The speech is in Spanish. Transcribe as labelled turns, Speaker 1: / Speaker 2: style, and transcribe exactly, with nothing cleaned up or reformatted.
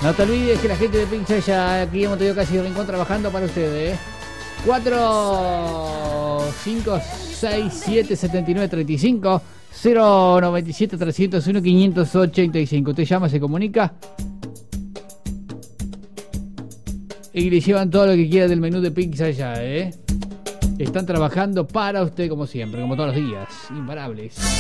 Speaker 1: No te olvides que la gente de Pizza ya aquí hemos tenido casi un rincón trabajando para ustedes. ¿eh? cuatro cinco seis siete siete nueve tres cinco cero nueve siete tres cero uno cinco ocho cinco. Usted llama, se comunica y le llevan todo lo que quiera del menú de Pizza ya, ¿eh? Están trabajando para usted como siempre, como todos los días, imparables.